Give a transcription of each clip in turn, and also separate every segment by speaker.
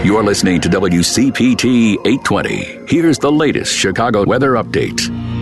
Speaker 1: You're listening to WCPT 820. Here's the latest Chicago weather update.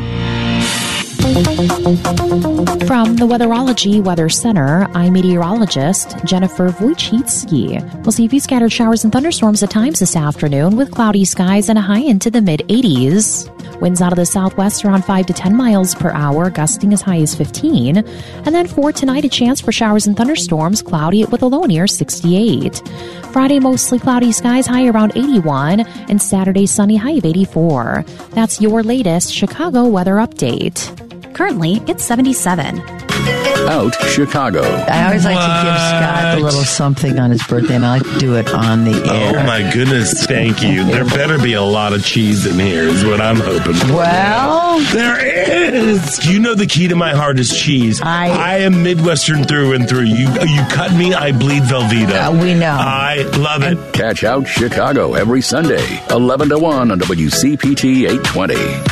Speaker 2: From the Weatherology Weather Center, I'm meteorologist Jennifer Wojcicki. We'll see a few scattered showers and thunderstorms at times this afternoon with cloudy skies and a high into the mid-80s. Winds out of the southwest around 5 to 10 miles per hour, gusting as high as 15. And then for tonight, a chance for showers and thunderstorms, cloudy with a low near 68. Friday, mostly cloudy skies, high around 81. And Saturday, sunny, high of 84. That's your latest Chicago weather update. Currently, it's 77.
Speaker 1: Out Chicago.
Speaker 3: I always like to give Scott a little something on his birthday, and I like to do it on the air.
Speaker 4: Oh, my goodness. Thank you. There better be a lot of cheese in here is what I'm hoping for.
Speaker 3: Well,
Speaker 4: there is. You know the key to my heart is cheese. I am Midwestern through and through. You cut me, I bleed Velveeta.
Speaker 3: We know.
Speaker 4: I love it.
Speaker 1: Catch Out Chicago every Sunday, 11 to 1 on WCPT 820.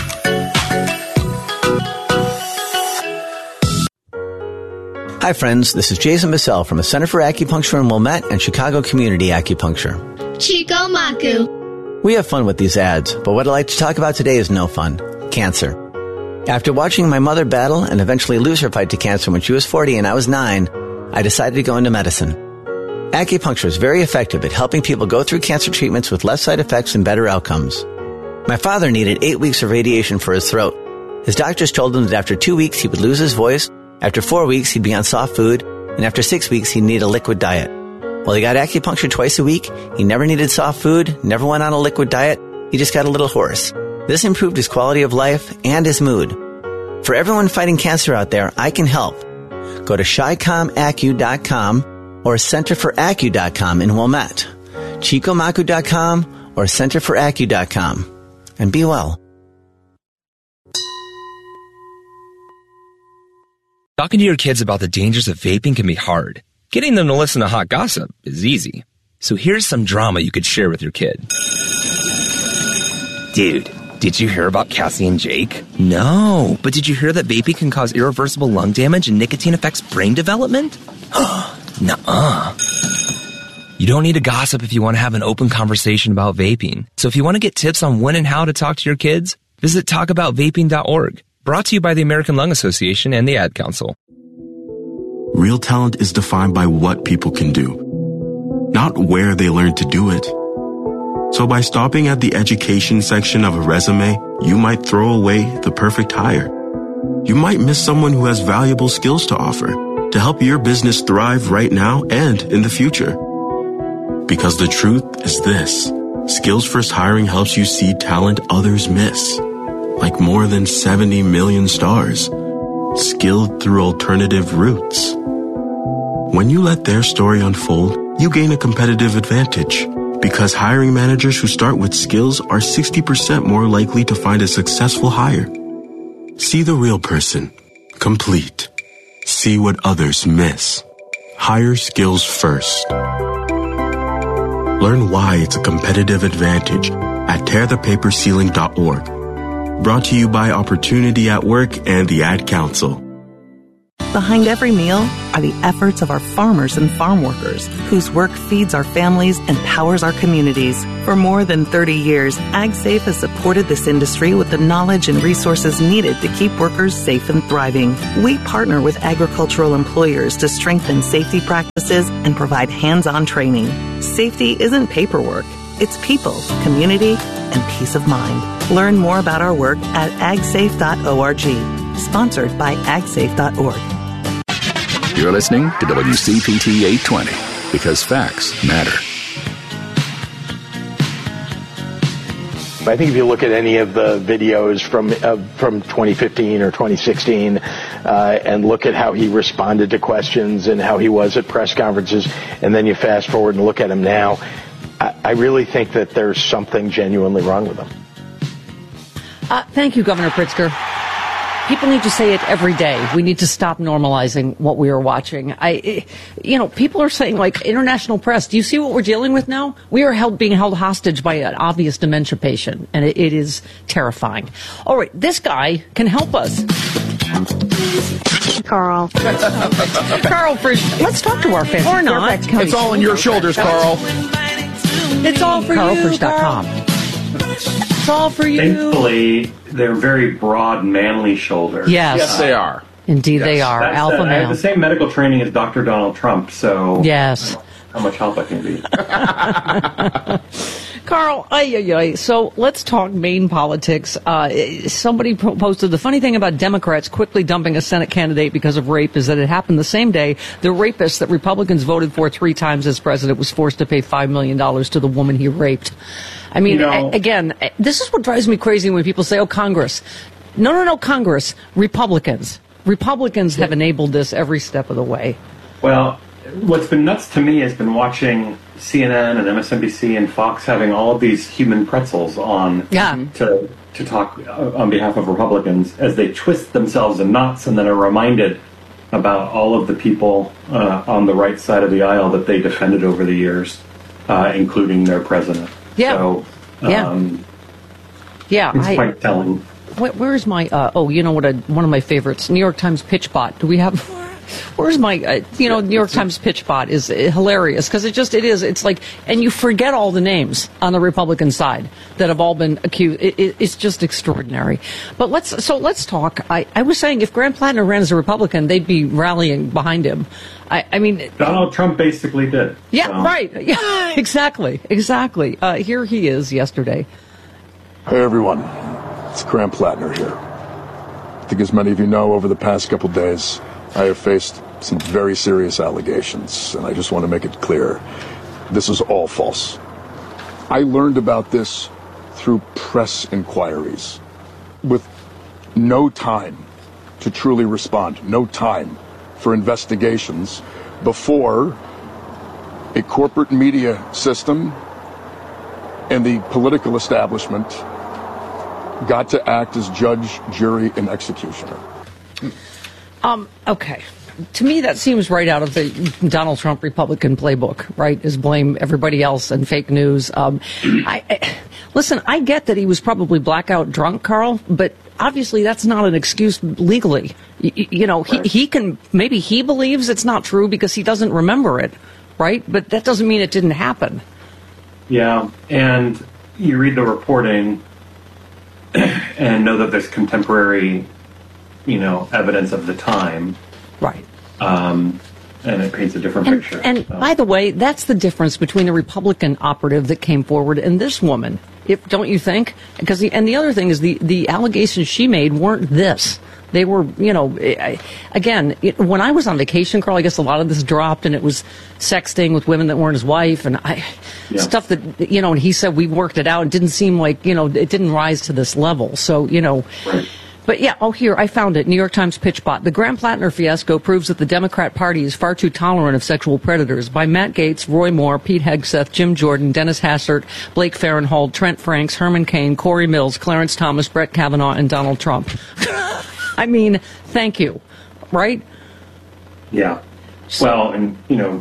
Speaker 5: Hi friends, this is Jason Bissell from the Center for Acupuncture in Wilmette and Chicago Community Acupuncture.
Speaker 6: Chico Maku.
Speaker 5: We have fun with these ads, but what I'd like to talk about today is no fun. Cancer. After watching my mother battle and eventually lose her fight to cancer when she was 40 and I was 9, I decided to go into medicine. Acupuncture is very effective at helping people go through cancer treatments with less side effects and better outcomes. My father needed 8 weeks of radiation for his throat. His doctors told him that after 2 weeks he would lose his voice, after 4 weeks he'd be on soft food, and after 6 weeks he'd need a liquid diet. Well, he got acupuncture twice a week, he never needed soft food, never went on a liquid diet, he just got a little hoarse. This improved his quality of life and his mood. For everyone fighting cancer out there, I can help. Go to ChiComAcu.com or CenterForAcu.com in Wilmette, ChicoMaku.com or CenterForAcu.com, and be well.
Speaker 7: Talking to your kids about the dangers of vaping can be hard. Getting them to listen to hot gossip is easy. So here's some drama you could share with your kid. Dude, did you hear about Cassie and Jake? No, but did you hear that vaping can cause irreversible lung damage and nicotine affects brain development? Nuh-uh. You don't need to gossip if you want to have an open conversation about vaping. So if you want to get tips on when and how to talk to your kids, visit talkaboutvaping.org. Brought to you by the American Lung Association and the Ad Council.
Speaker 8: Real talent is defined by what people can do, not where they learn to do it. So by stopping at the education section of a resume, you might throw away the perfect hire. You might miss someone who has valuable skills to offer to help your business thrive right now and in the future. Because the truth is this: Skills First Hiring helps you see talent others miss. Like more than 70 million stars, skilled through alternative routes. When you let their story unfold, you gain a competitive advantage because hiring managers who start with skills are 60% more likely to find a successful hire. See the real person, complete. See what others miss. Hire skills first. Learn why it's a competitive advantage at tearthepaperceiling.org. Brought to you by Opportunity at Work and the Ad Council.
Speaker 9: Behind every meal are the efforts of our farmers and farm workers, whose work feeds our families and powers our communities. For more than 30 years, AgSafe has supported this industry with the knowledge and resources needed to keep workers safe and thriving. We partner with agricultural employers to strengthen safety practices and provide hands-on training. Safety isn't paperwork. It's people, community, and peace of mind. Learn more about our work at agsafe.org. Sponsored by agsafe.org.
Speaker 1: You're listening to WCPT 820 because facts matter.
Speaker 10: I think if you look at any of the videos from 2015 or 2016 and look at how he responded to questions and how he was at press conferences, and then you fast forward and look at him now, I really think that there's something genuinely wrong with him.
Speaker 11: Thank you, Governor Pritzker. People need to say it every day. We need to stop normalizing what we are watching. People are saying, like, international press, do you see what we're dealing with now? We are being held hostage by an obvious dementia patient, and it is terrifying. All right, this guy can help us.
Speaker 12: Carl.
Speaker 11: Carl, let's talk to our family.
Speaker 12: Or not.
Speaker 11: It's all on your shoulders, Carl. It's all for
Speaker 2: CarlFridge.com.
Speaker 11: It's all for you.
Speaker 12: Thankfully, they're very broad, manly shoulders.
Speaker 11: Yes,
Speaker 13: they are.
Speaker 11: Indeed, they are. Alpha
Speaker 12: I have
Speaker 11: male.
Speaker 12: the same medical training as Dr. Donald Trump, so
Speaker 11: yes.
Speaker 12: How much help I can be.
Speaker 11: Carl, so let's talk Maine politics. Somebody posted the funny thing about Democrats quickly dumping a Senate candidate because of rape is that it happened the same day the rapist that Republicans voted for 3 times as president was forced to pay $5 million to the woman he raped. I mean, again, this is what drives me crazy when people say, oh, Congress. No, Congress. Republicans. Republicans have enabled this every step of the way.
Speaker 12: Well, what's been nuts to me has been watching CNN and MSNBC and Fox having all of these human pretzels on to talk on behalf of Republicans as they twist themselves in knots and then are reminded about all of the people on the right side of the aisle that they defended over the years, including their president.
Speaker 11: Yeah.
Speaker 12: So,
Speaker 11: it's
Speaker 12: quite telling.
Speaker 11: Where's my, you know what, one of my favorites, New York Times Pitch Bot. Do we have, where's my, New York Times Pitch Bot is hilarious because it's like, and you forget all the names on the Republican side that have all been accused. It's just extraordinary. But let's talk. I was saying if Grant Plattner ran as a Republican, they'd be rallying behind him. I mean,
Speaker 12: Donald Trump basically did.
Speaker 11: Yeah, so. Right. Yeah, exactly. Here he is yesterday.
Speaker 14: Hey, everyone. It's Grant Plattner here. I think as many of you know, over the past couple days, I have faced some very serious allegations, and I just want to make it clear, this is all false. I learned about this through press inquiries, with no time to truly respond, no time for investigations before a corporate media system and the political establishment got to act as judge, jury, and executioner.
Speaker 11: Okay. To me, that seems right out of the Donald Trump Republican playbook, right? Is blame everybody else and fake news. Listen, I get that he was probably blackout drunk, Carl, but obviously that's not an excuse legally. He can, maybe he believes it's not true because he doesn't remember it, right? But that doesn't mean it didn't happen.
Speaker 12: Yeah, and you read the reporting and know that there's contemporary, evidence of the time.
Speaker 11: Right.
Speaker 12: And it paints a different picture.
Speaker 11: And by the way, that's the difference between the Republican operative that came forward and this woman, don't you think? Because the other thing is the allegations she made weren't this. They were, again, when I was on vacation, Carl, I guess a lot of this dropped, and it was sexting with women that weren't his wife, and stuff that, and he said we worked it out. It didn't seem like, it didn't rise to this level. So,
Speaker 12: Right.
Speaker 11: But here, I found it. New York Times Pitch Bot. The Grant Plattner fiasco proves that the Democrat Party is far too tolerant of sexual predators. By Matt Gaetz, Roy Moore, Pete Hegseth, Jim Jordan, Dennis Hassert, Blake Farenthold, Trent Franks, Herman Cain, Corey Mills, Clarence Thomas, Brett Kavanaugh, and Donald Trump. I mean, thank you, right?
Speaker 12: Yeah. Well, and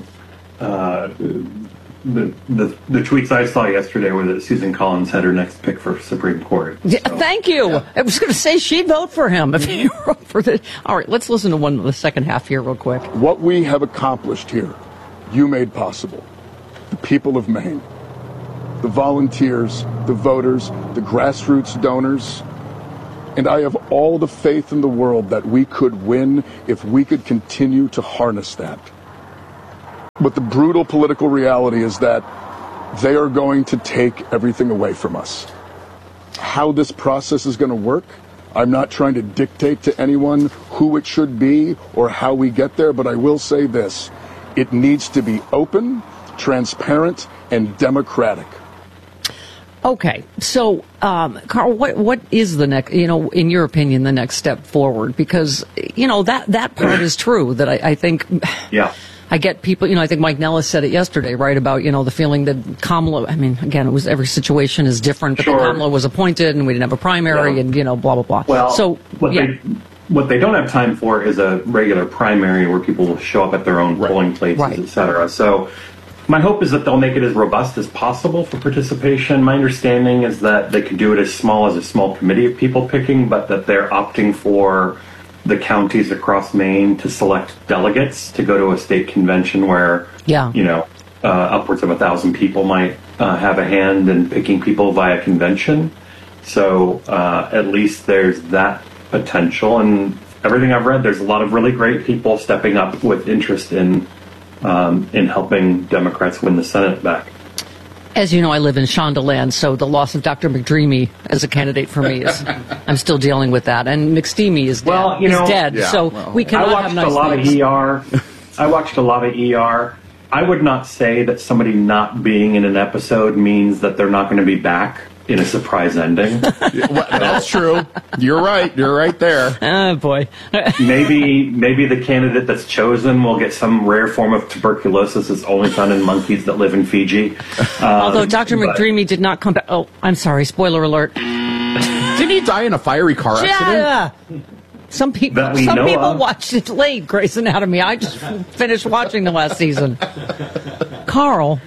Speaker 12: the tweets I saw yesterday were that Susan Collins had her next pick for Supreme Court. So.
Speaker 11: Yeah, thank you. Yeah. I was going to say she'd vote for him if he wrote for this. All right, let's listen to the second half here real quick.
Speaker 14: What we have accomplished here, you made possible. The people of Maine, the volunteers, the voters, the grassroots donors. And I have all the faith in the world that we could win if we could continue to harness that. But the brutal political reality is that they are going to take everything away from us. How this process is going to work, I'm not trying to dictate to anyone who it should be or how we get there, but I will say this. It needs to be open, transparent, and democratic.
Speaker 11: Okay, so Carl, what is the next? In your opinion, the next step forward? Because that part is true. That I think.
Speaker 12: Yeah.
Speaker 11: I get people. I think Mike Nellis said it yesterday, right? About the feeling that Kamala. I mean, again, it was every situation is different, but sure. Kamala was appointed, and we didn't have a primary, and blah blah blah.
Speaker 12: Well,
Speaker 11: so
Speaker 12: what they don't have time for is a regular primary where people will show up at their own polling places, et cetera. So. My hope is that they'll make it as robust as possible for participation. My understanding is that they could do it as small as a small committee of people picking, but that they're opting for the counties across Maine to select delegates to go to a state convention where, upwards of 1,000 people might have a hand in picking people via convention. So at least there's that potential. And everything I've read, there's a lot of really great people stepping up with interest in helping Democrats win the Senate back.
Speaker 11: As you know, I live in Shondaland, so the loss of Dr. McDreamy as a candidate for me is, I'm still dealing with that. And McSteamy is dead.
Speaker 12: Well, you know,
Speaker 11: he's dead,
Speaker 12: yeah,
Speaker 11: so we cannot have nice things.
Speaker 12: I watched a lot of ER. I would not say that somebody not being in an episode means that they're not going to be back in a surprise ending.
Speaker 13: Well, that's true. You're right. You're right there.
Speaker 11: Oh, boy.
Speaker 12: maybe the candidate that's chosen will get some rare form of tuberculosis that's only found in monkeys that live in Fiji.
Speaker 11: Although Dr. McDreamy did not come back. Oh, I'm sorry. Spoiler alert.
Speaker 13: Didn't he die in a fiery car accident?
Speaker 11: Yeah. Some people watched it late, Grey's Anatomy. I just finished watching the last season. Carl.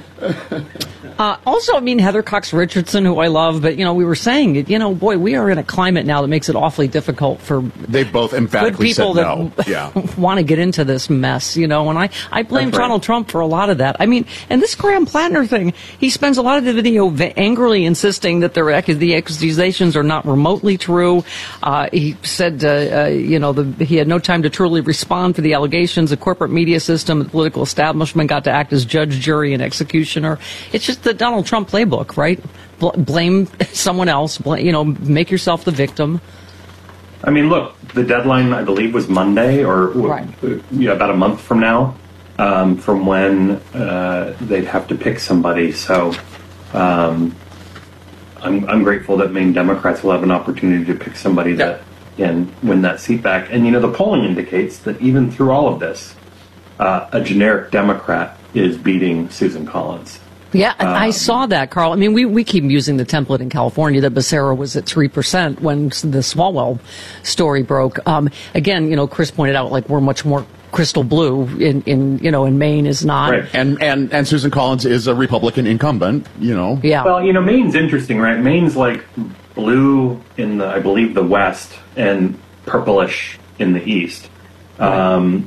Speaker 11: Also, I mean, Heather Cox Richardson, who I love, but, we were saying, boy, we are in a climate now that makes it awfully difficult for
Speaker 13: They've both emphatically
Speaker 11: good people
Speaker 13: said no.
Speaker 11: that want to get into this mess, and I blame Donald Trump for a lot of that. I mean, and this Graham Plattner thing, he spends a lot of the video angrily insisting that the accusations are not remotely true. He said, he had no time to truly respond for the allegations. The corporate media system, the political establishment got to act as judge, jury, and executioner. It's just the Donald Trump playbook, right? Blame someone else, make yourself the victim.
Speaker 12: I mean, look, the deadline, I believe, was Monday or about a month from now, from when they'd have to pick somebody. So I'm grateful that Maine Democrats will have an opportunity to pick somebody that can win that seat back. And, the polling indicates that even through all of this, a generic Democrat is beating Susan Collins.
Speaker 11: Yeah, I saw that, Carl. I mean, we keep using the template in California that Becerra was at 3% when the Swalwell story broke. Again, Chris pointed out, we're much more crystal blue in Maine is not.
Speaker 13: Right. And Susan Collins is a Republican incumbent,
Speaker 11: Yeah.
Speaker 12: Well, Maine's interesting, right? Maine's blue in I believe the West and purplish in the East. Right.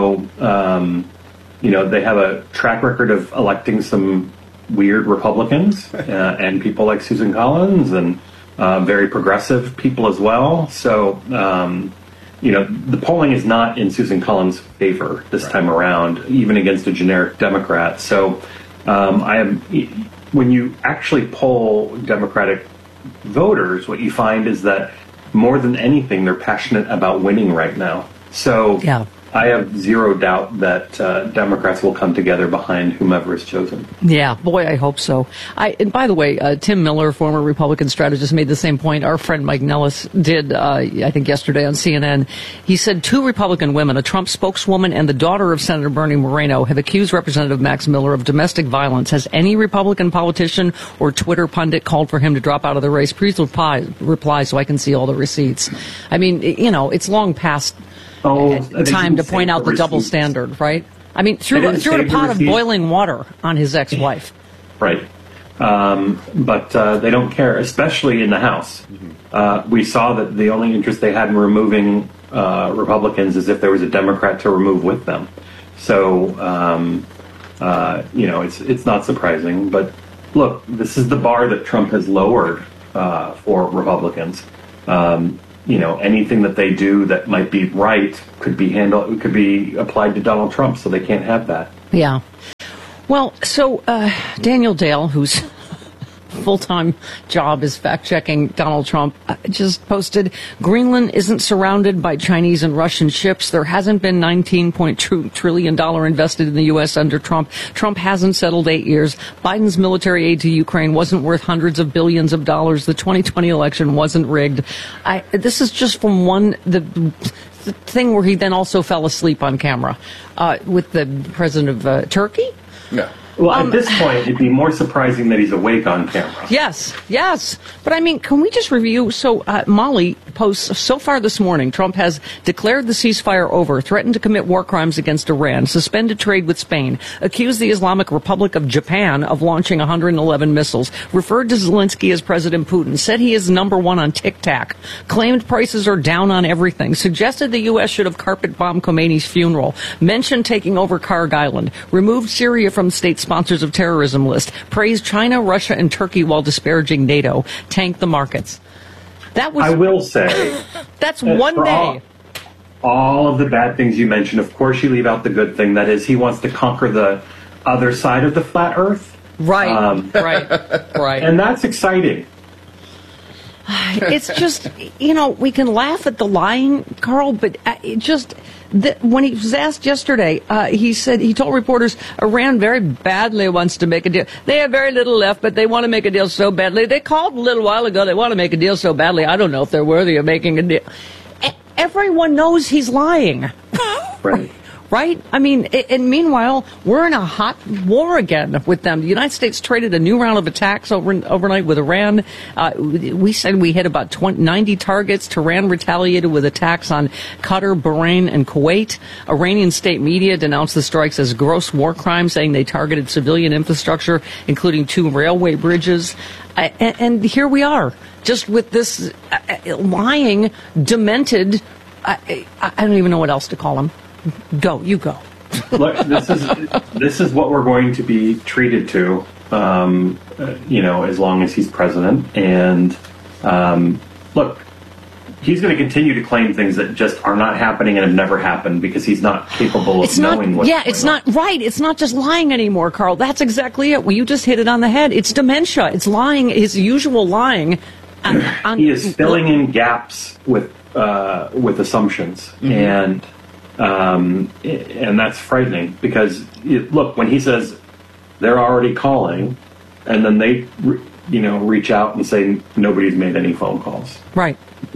Speaker 12: They have a track record of electing some weird Republicans and people like Susan Collins and very progressive people as well. So, the polling is not in Susan Collins' favor this time around, even against a generic Democrat. So, when you actually poll Democratic voters, what you find is that more than anything, they're passionate about winning right now. So, I have zero doubt that Democrats will come together behind whomever is chosen.
Speaker 11: Yeah, boy, I hope so. And by the way, Tim Miller, former Republican strategist, made the same point. Our friend Mike Nellis did, I think, yesterday on CNN. He said 2 Republican women, a Trump spokeswoman and the daughter of Senator Bernie Moreno, have accused Representative Max Miller of domestic violence. Has any Republican politician or Twitter pundit called for him to drop out of the race? Please reply so I can see all the receipts. I mean, it's long past time to point out the double standard, right? I mean, threw in a pot of boiling water on his ex-wife.
Speaker 12: Right. But they don't care, especially in the House. We saw that the only interest they had in removing Republicans is if there was a Democrat to remove with them. So, it's not surprising. But look, this is the bar that Trump has lowered for Republicans. Anything that they do that might be right could be applied to Donald Trump, so they can't have that.
Speaker 11: Yeah. Well, so Daniel Dale, whose full-time job is fact-checking Donald Trump, just posted, Greenland isn't surrounded by Chinese and Russian ships. There hasn't been $19.2 trillion invested in the U.S. under Trump. Trump hasn't settled 8 years. Biden's military aid to Ukraine wasn't worth hundreds of billions of dollars. The 2020 election wasn't rigged. This is just from the thing where he then also fell asleep on camera with the president of Turkey.
Speaker 12: Yeah. Well, at this point, it'd be more surprising that he's awake on camera.
Speaker 11: Yes. But, I mean, can we just review? So, Molly posts, so far this morning, Trump has declared the ceasefire over, threatened to commit war crimes against Iran, suspended trade with Spain, accused the Islamic Republic of Japan of launching 111 missiles, referred to Zelensky as President Putin, said he is number 1 on Tic-Tac, claimed prices are down on everything, suggested the U.S. should have carpet-bombed Khomeini's funeral, mentioned taking over Karg Island, removed Syria from states sponsors of terrorism list. Praised China, Russia, and Turkey while disparaging NATO. Tanked the markets. That was.
Speaker 12: I will say.
Speaker 11: That's one day.
Speaker 12: All of the bad things you mentioned, of course you leave out the good thing. That is, he wants to conquer the other side of the flat earth.
Speaker 11: Right, right.
Speaker 12: And that's exciting.
Speaker 11: It's just, we can laugh at the lying, Carl, but when he was asked yesterday, he told reporters Iran very badly wants to make a deal. They have very little left, but they want to make a deal so badly. They called a little while ago. They want to make a deal so badly. I don't know if they're worthy of making a deal. Everyone knows he's lying.
Speaker 12: Right.
Speaker 11: Right? I mean, and meanwhile, we're in a hot war again with them. The United States traded a new round of attacks overnight with Iran. We said we hit about 90 targets. Tehran retaliated with attacks on Qatar, Bahrain, and Kuwait. Iranian state media denounced the strikes as gross war crimes, saying they targeted civilian infrastructure, including 2 railway bridges. And here we are, just with this lying, demented, I don't even know what else to call him. You go.
Speaker 12: Look, this is what we're going to be treated to, as long as he's president. And look, he's going to continue to claim things that just are not happening and have never happened because he's not capable of knowing what's going on.
Speaker 11: It's not right. It's not just lying anymore, Carl. That's exactly it. Well, you just hit it on the head. It's dementia. It's lying, his usual lying.
Speaker 12: He is filling in gaps with assumptions, and that's frightening because look, when he says they're already calling, and then they reach out and say nobody's made any phone calls.
Speaker 11: Right.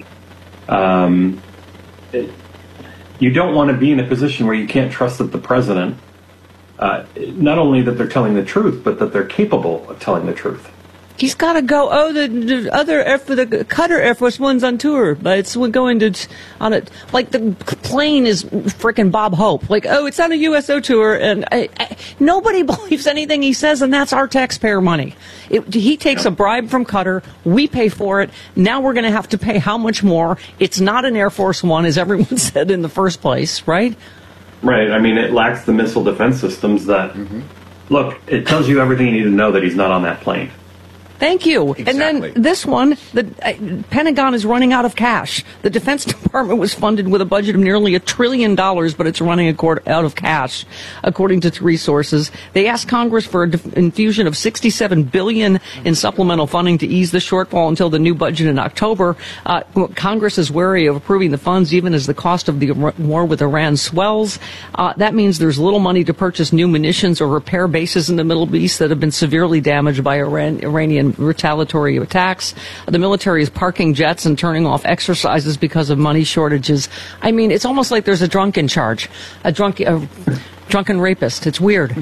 Speaker 12: You don't want to be in a position where you can't trust that the president, not only that they're telling the truth, but that they're capable of telling the truth.
Speaker 11: He's got to go. Oh, the other the Qatar Air Force One's on tour, but it's going on it. Like the plane is frickin' Bob Hope. Like, oh, it's on a USO tour, and nobody believes anything he says, and that's our taxpayer money. He takes a bribe from Qatar. We pay for it. Now we're going to have to pay how much more? It's not an Air Force One, as everyone said in the first place, right?
Speaker 12: Right. I mean, it lacks the missile defense systems that. Look, it tells you everything you need to know that he's not on that plane.
Speaker 11: Thank you.
Speaker 12: Exactly.
Speaker 11: And then this one, the Pentagon is running out of cash. The Defense Department was funded with a budget of nearly $1 trillion, but it's running out of cash, according to 3 sources. They asked Congress for an infusion of $67 billion in supplemental funding to ease the shortfall until the new budget in October. Congress is wary of approving the funds, even as the cost of the war with Iran swells. That means there's little money to purchase new munitions or repair bases in the Middle East that have been severely damaged by Iranian retaliatory attacks. The military is parking jets and turning off exercises because of money shortages. I mean, it's almost like there's a drunk in charge, a drunken rapist. It's weird.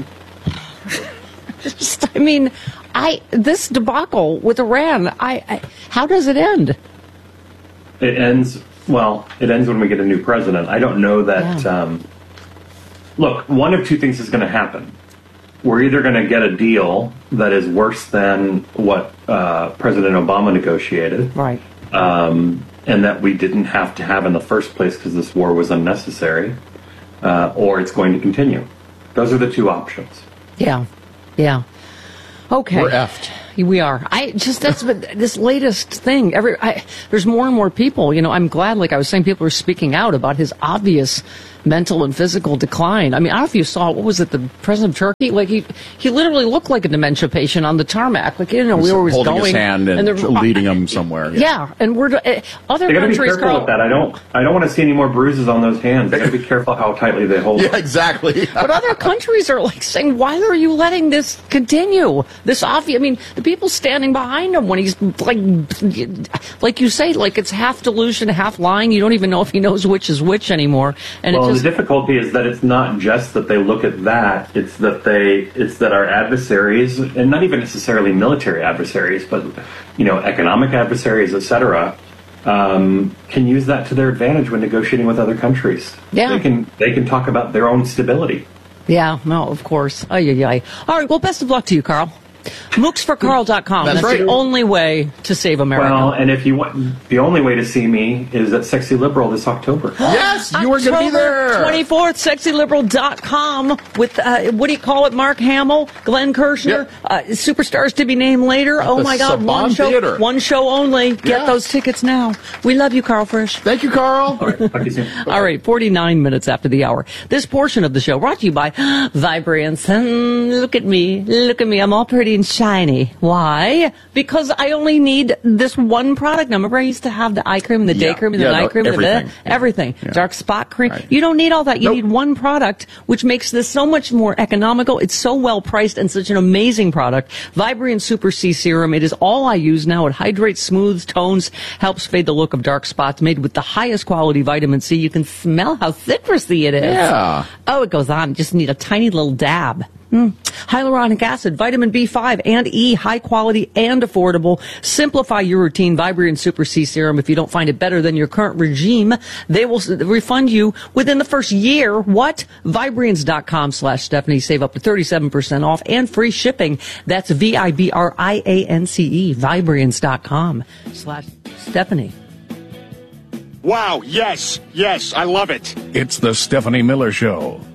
Speaker 11: This debacle with Iran, how does it end?
Speaker 12: It ends when we get a new president. I don't know that. Look, one of 2 things is going to happen. We're either going to get a deal that is worse than what President Obama negotiated,
Speaker 11: right?
Speaker 12: And that we didn't have to have in the first place because this war was unnecessary, or it's going to continue. Those are the 2 options.
Speaker 11: Yeah. Okay.
Speaker 13: We're effed.
Speaker 11: We are. That's this latest thing. There's more and more people. I'm glad, like I was saying, people are speaking out about his obvious mental and physical decline. I mean, I don't know if you saw, what was it, the president of Turkey? Like, he literally looked like a dementia patient on the tarmac. Like, we were always
Speaker 13: holding
Speaker 11: going.
Speaker 13: His hand and leading him somewhere.
Speaker 11: Yeah, and we're other
Speaker 12: they
Speaker 11: countries.
Speaker 12: Be careful with that. I don't want to see any more bruises on those hands. They got to be careful how tightly they hold.
Speaker 13: Yeah, exactly.
Speaker 11: But other countries are like saying, why are you letting this continue? This obvious. I mean, the people standing behind him when he's like you say, like it's half delusion, half lying. You don't even know if he knows which is which anymore. And
Speaker 12: the difficulty is that it's not just that they look at that; it's that our adversaries, and not even necessarily military adversaries, but economic adversaries, etc., can use that to their advantage when negotiating with other countries.
Speaker 11: Yeah,
Speaker 12: they can talk about their own stability.
Speaker 11: Yeah, no, of course. Ay. All right, well, best of luck to you, Carl. MooksForCarl.com.
Speaker 13: That's
Speaker 11: That's
Speaker 13: right.
Speaker 11: the only way to save America.
Speaker 12: Well, and if you want, the only way to see me is at Sexy Liberal this October.
Speaker 13: Yes, you were going to be there.
Speaker 11: 24th, sexyliberal.com with, what do you call it, Mark Hamill, Glenn Kirshner, superstars to be named later. Oh,
Speaker 13: the
Speaker 11: my God,
Speaker 13: Saban Theater.
Speaker 11: one show only. Get those tickets now. We love you, Carl Frisch.
Speaker 13: Thank you, Carl.
Speaker 12: All right, talk to you soon.
Speaker 11: All right, 49 minutes after the hour. This portion of the show brought to you by Vibrance. Look at me. Look at me. I'm all pretty and shiny. Why? Because I only need this one product. Now, remember I used to have the eye cream and the day cream and the night cream and everything.
Speaker 13: Yeah.
Speaker 11: Dark spot cream.
Speaker 13: Right.
Speaker 11: You don't need all that. You need one product, which makes this so much more economical. It's so well priced and such an amazing product. Vibrance Super C Serum. It is all I use now. It hydrates, smooths, tones, helps fade the look of dark spots, made with the highest quality vitamin C. You can smell how citrusy it is.
Speaker 13: Yeah.
Speaker 11: Oh, it goes on. Just need a tiny little dab. Hyaluronic acid, vitamin B5 and E, high quality and affordable. Simplify your routine. Vibrance Super C Serum. If you don't find it better than your current regime, they will refund you within the first year. What? Vibrance.com/Stephanie. Save up to 37% off and free shipping. That's VIBRIANCE. Vibrance.com/Stephanie.
Speaker 15: Wow, yes, I love it.
Speaker 16: It's the Stephanie Miller Show.